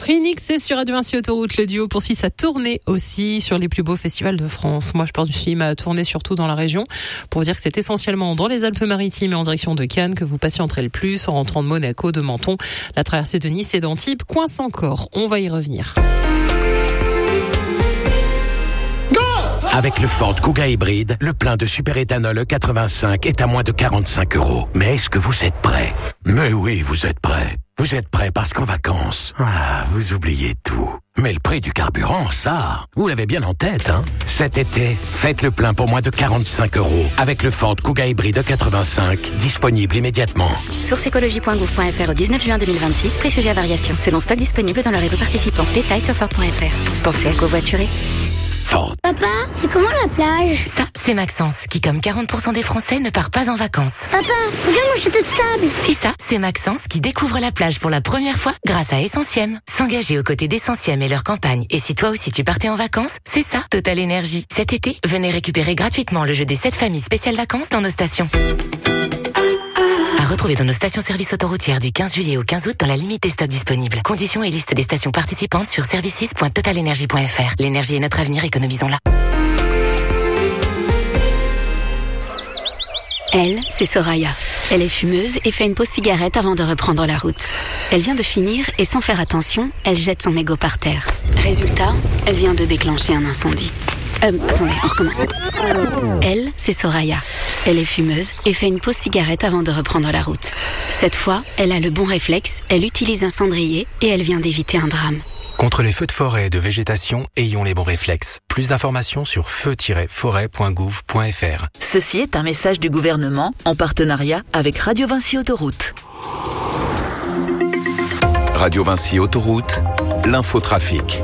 Phoenix est sur Radio Vinci Autoroute. Le duo poursuit sa tournée aussi sur les plus beaux festivals de France. Moi, je poursuis ma tournée surtout dans la région pour vous dire que c'est essentiellement dans les Alpes-Maritimes et en direction de Cannes que vous patienterez le plus en rentrant de Monaco, de Menton. La traversée de Nice et d'Antibes coince encore. On va y revenir. Avec le Ford Kuga hybride, le plein de superéthanol E85 est à moins de 45 €. Mais est-ce que vous êtes prêts? Mais oui, vous êtes prêts. Vous êtes prêts parce qu'en vacances, vous oubliez tout. Mais le prix du carburant, ça, vous l'avez bien en tête, hein? Cet été, faites le plein pour moins de 45 € avec le Ford Kuga hybride E85, disponible immédiatement. Sourceécologie.gouv.fr au 19 juin 2026, prix sujet à variation, selon stock disponible dans le réseau participant. Détails sur Ford.fr. Pensez à covoiturer. Ford. Papa, c'est comment la plage? Ça, c'est Maxence, qui comme 40% des Français ne part pas en vacances. Papa, regarde mon château de sable. Et ça, c'est Maxence qui découvre la plage pour la première fois grâce à Essentiem. S'engager aux côtés d'Essentiem et leur campagne. Et si toi aussi tu partais en vacances, c'est ça, Total Énergie. Cet été, venez récupérer gratuitement le jeu des 7 familles spéciales vacances dans nos stations. À retrouver dans nos stations-service autoroutières du 15 juillet au 15 août dans la limite des stocks disponibles. Conditions et liste des stations participantes sur services.totalenergie.fr. L'énergie est notre avenir, économisons-la. Elle, c'est Soraya. Elle est fumeuse et fait une pause cigarette avant de reprendre la route. Elle vient de finir et sans faire attention, elle jette son mégot par terre. Résultat, elle vient de déclencher un incendie. Attendez, on recommence. Elle, c'est Soraya. Elle est fumeuse et fait une pause cigarette avant de reprendre la route. Cette fois, elle a le bon réflexe, elle utilise un cendrier et elle vient d'éviter un drame. Contre les feux de forêt et de végétation, ayons les bons réflexes. Plus d'informations sur feu-forêt.gouv.fr. Ceci est un message du gouvernement en partenariat avec Radio Vinci Autoroute. Radio Vinci Autoroute, l'infotrafic.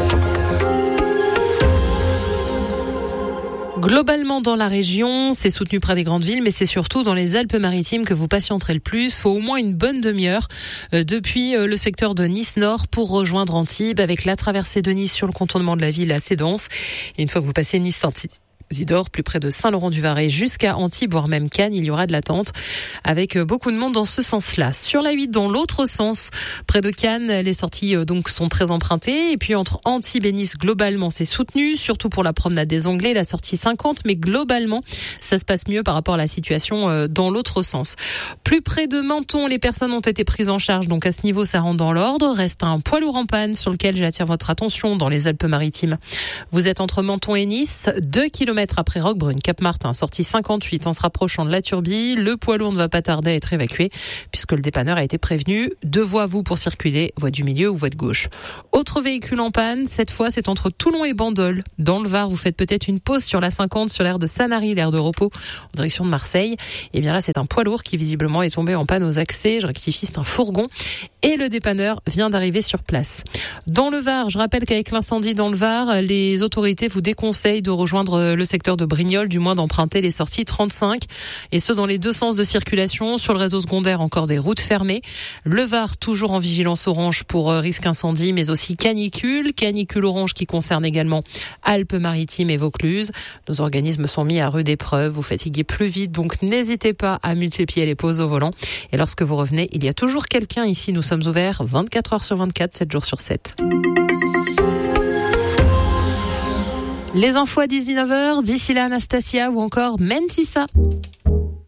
Globalement dans la région, c'est soutenu près des grandes villes, mais c'est surtout dans les Alpes-Maritimes que vous patienterez le plus. Faut au moins une bonne demi-heure depuis le secteur de Nice-Nord pour rejoindre Antibes, avec la traversée de Nice sur le contournement de la ville assez dense. Et une fois que vous passez Nice-Antibes, plus près de Saint-Laurent-du-Varay jusqu'à Antibes, voire même Cannes, il y aura de l'attente avec beaucoup de monde dans ce sens-là. Sur la 8, dans l'autre sens, près de Cannes, les sorties donc sont très empruntées. Et puis entre Antibes et Nice, globalement, c'est soutenu, surtout pour la promenade des Anglais, la sortie 50. Mais globalement, ça se passe mieux par rapport à la situation dans l'autre sens. Plus près de Menton, les personnes ont été prises en charge. Donc à ce niveau, ça rentre dans l'ordre. Reste un poids lourd en panne sur lequel j'attire votre attention dans les Alpes-Maritimes. Vous êtes entre Menton et Nice, 2 km après Roquebrune, Cap-Martin, sortie 58 en se rapprochant de la Turbie. Le poids lourd ne va pas tarder à être évacué puisque le dépanneur a été prévenu. 2 voies à vous pour circuler, voie du milieu ou voie de gauche. Autre véhicule en panne, cette fois c'est entre Toulon et Bandol. Dans le Var, vous faites peut-être une pause sur la 50 sur l'aire de Sanary, l'aire de repos en direction de Marseille. Et bien là c'est un poids lourd qui visiblement est tombé en panne aux accès. Je rectifie, c'est un fourgon. Et le dépanneur vient d'arriver sur place. Dans le Var, je rappelle qu'avec l'incendie dans le Var, les autorités vous déconseillent de rejoindre le secteur de Brignoles, du moins d'emprunter les sorties 35, et ce dans les 2 sens de circulation. Sur le réseau secondaire, encore des routes fermées. Le Var, toujours en vigilance orange pour risque incendie, mais aussi canicule orange qui concerne également Alpes-Maritimes et Vaucluse. Nos organismes sont mis à rude épreuve, vous fatiguez plus vite, donc n'hésitez pas à multiplier les pauses au volant. Et lorsque vous revenez, il y a toujours quelqu'un ici, nous sommes ouverts 24 heures sur 24, 7 jours sur 7. Les infos à 19h, d'ici là Anastasia ou encore Mentissa.